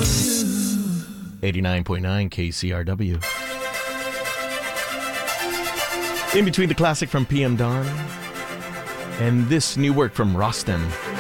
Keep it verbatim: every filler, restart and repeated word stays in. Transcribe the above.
eighty-nine point nine K C R W. In between the classic from P M Dawn and this new work from Rostam.